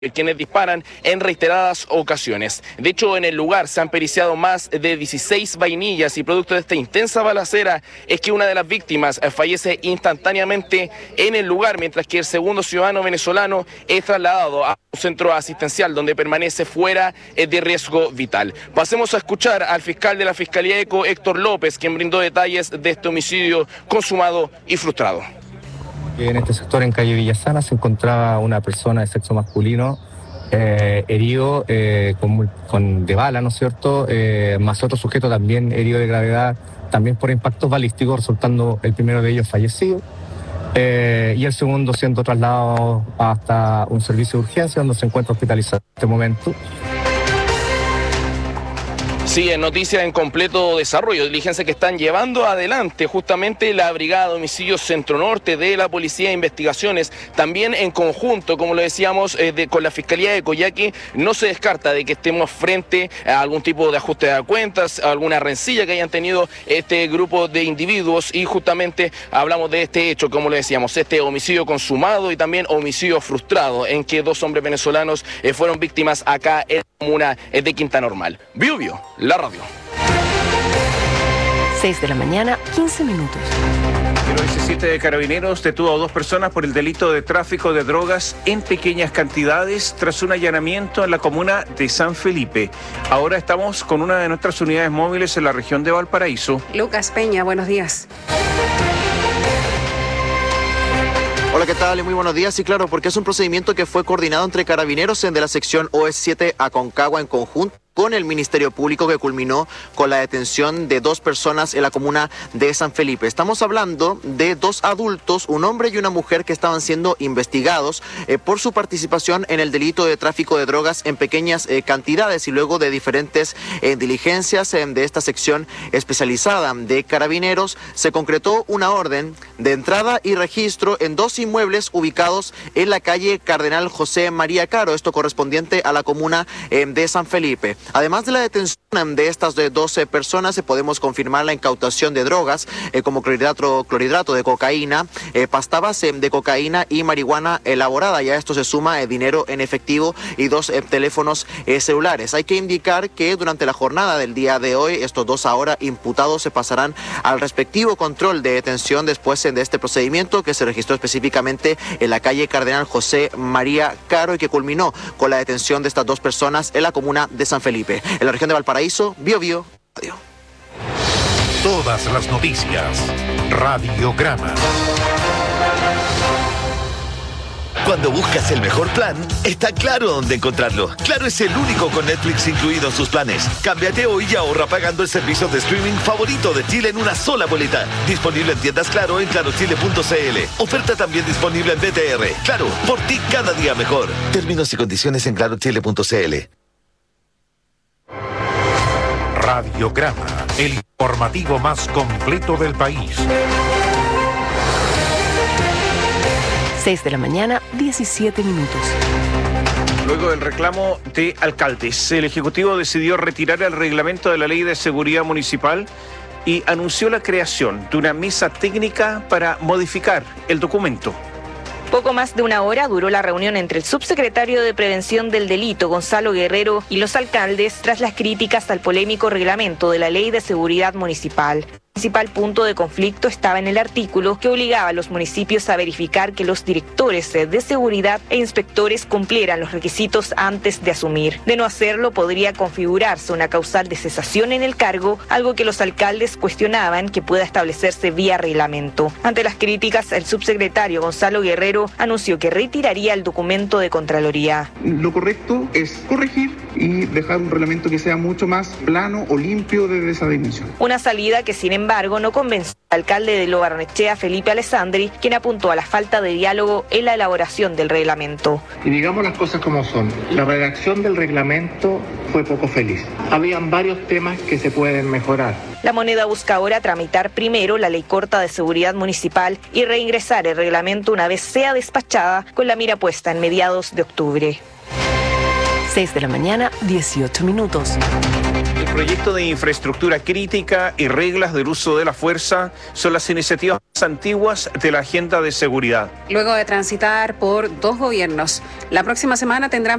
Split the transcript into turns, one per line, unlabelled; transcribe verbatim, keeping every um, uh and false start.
quienes disparan en reiteradas ocasiones. De hecho, en el lugar se han periciado más de dieciséis vainillas y producto de esta intensa balacera es que una de las víctimas fallece instantáneamente en el lugar, mientras que el segundo ciudadano venezolano es trasladado a un centro asistencial donde permanece fuera de riesgo vital. Pasemos a escuchar al fiscal de la Fiscalía ECO, Héctor López, quien brindó detalles de este homicidio consumado y frustrado.
En este sector, en calle Villasana, se encontraba una persona de sexo masculino eh, herido eh, con, con de bala, ¿no es cierto?, eh, más otro sujeto también herido de gravedad, también por impactos balísticos, resultando el primero de ellos fallecido eh, y el segundo siendo trasladado hasta un servicio de urgencia donde se encuentra hospitalizado en este momento.
Sí, en noticias en completo desarrollo, diligencias que están llevando adelante justamente la Brigada de Homicidios Centro Norte de la Policía de Investigaciones, también en conjunto, como lo decíamos, eh, de, con la Fiscalía de Coyhaique. No se descarta de que estemos frente a algún tipo de ajuste de cuentas, a alguna rencilla que hayan tenido este grupo de individuos, y justamente hablamos de este hecho, como lo decíamos, este homicidio consumado y también homicidio frustrado, en que dos hombres venezolanos eh, fueron víctimas acá en la comuna de Quinta Normal. Bio Bio, la radio.
seis de la mañana, quince minutos.
El O S siete de Carabineros detuvo a dos personas por el delito de tráfico de drogas en pequeñas cantidades tras un allanamiento en la comuna de San Felipe. Ahora estamos con una de nuestras unidades móviles en la región de Valparaíso.
Lucas Peña, buenos días.
Hola, ¿qué tal? Muy buenos días. Sí, claro, porque es un procedimiento que fue coordinado entre Carabineros de la sección O S siete Aconcagua en conjunto con el Ministerio Público, que culminó con la detención de dos personas en la comuna de San Felipe. Estamos hablando de dos adultos, un hombre y una mujer, que estaban siendo investigados eh, por su participación en el delito de tráfico de drogas en pequeñas eh, cantidades, y luego de diferentes eh, diligencias eh, de esta sección especializada de Carabineros, se concretó una orden de entrada y registro en dos inmuebles ubicados en la calle Cardenal José María Caro, esto correspondiente a la comuna eh, de San Felipe. Además de la detención de estas de doce personas, eh, podemos confirmar la incautación de drogas eh, como clorhidrato, clorhidrato de cocaína, eh, pasta base de cocaína y marihuana elaborada. Ya esto se suma eh, dinero en efectivo y dos eh, teléfonos eh, celulares. Hay que indicar que durante la jornada del día de hoy, estos dos ahora imputados se pasarán al respectivo control de detención después eh, de este procedimiento, que se registró específicamente en la calle Cardenal José María Caro y que culminó con la detención de estas dos personas en la comuna de San Felipe. En la región de Valparaíso, Bio Bio Radio.
Todas las noticias, Radiograma.
Cuando buscas el mejor plan, está Claro dónde encontrarlo. Claro es el único con Netflix incluido en sus planes. Cámbiate hoy y ahorra pagando el servicio de streaming favorito de Chile en una sola boleta. Disponible en tiendas Claro en claro chile punto c l. Oferta también disponible en B T R. Claro, por ti cada día mejor. Términos y condiciones en claro chile punto c l.
Radiograma, el informativo más completo del país.
seis de la mañana, diecisiete minutos.
Luego del reclamo de alcaldes, el Ejecutivo decidió retirar el reglamento de la Ley de Seguridad Municipal y anunció la creación de una mesa técnica para modificar el documento.
Poco más de una hora duró la reunión entre el subsecretario de Prevención del Delito, Gonzalo Guerrero, y los alcaldes tras las críticas al polémico reglamento de la Ley de Seguridad Municipal. El principal punto de conflicto estaba en el artículo que obligaba a los municipios a verificar que los directores de seguridad e inspectores cumplieran los requisitos antes de asumir. De no hacerlo, podría configurarse una causal de cesación en el cargo, algo que los alcaldes cuestionaban que pueda establecerse vía reglamento. Ante las críticas, el subsecretario Gonzalo Guerrero anunció que retiraría el documento de Contraloría.
Lo correcto es corregir y dejar un reglamento que sea mucho más plano o limpio desde esa dimensión.
Una salida que, sin embargo, no convenció al alcalde de Lo Barnechea, Felipe Alessandri, quien apuntó a la falta de diálogo en la elaboración del reglamento.
Y digamos las cosas como son. La redacción del reglamento fue poco feliz. Habían varios temas que se pueden mejorar.
La Moneda busca ahora tramitar primero la ley corta de seguridad municipal y reingresar el reglamento una vez sea despachada, con la mira puesta en mediados de octubre.
seis de la mañana, dieciocho minutos.
El proyecto de infraestructura crítica y reglas del uso de la fuerza son las iniciativas más antiguas de la agenda de seguridad.
Luego de transitar por dos gobiernos, la próxima semana tendrán